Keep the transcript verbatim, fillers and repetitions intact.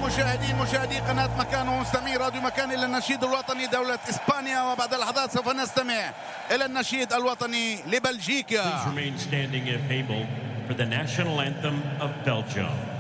المشاهدين مشاهدي قناة مكان ومستمعي راديو مكان إلى النشيد الوطني دولة إسبانيا، وبعد لحظات سوف نستمع إلى النشيد الوطني لبلجيكا. Please remain standing if able for the national anthem of Belgium.